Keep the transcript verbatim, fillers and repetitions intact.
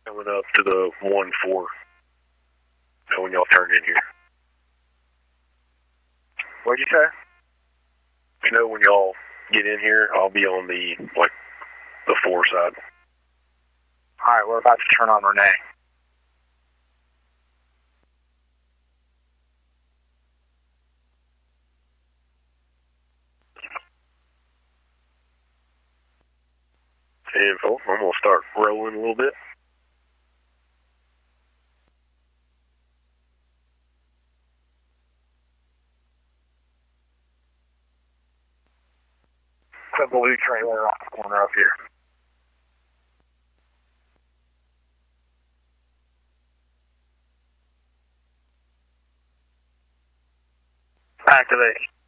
Coming up to the one four. So when y'all turn in here. What'd you say? You know, when y'all get in here, I'll be on the, like, the four side. All right, we're about to turn on Renee. Info. I'm going to start rolling a little bit. The blue trailer off the corner up here. Activate.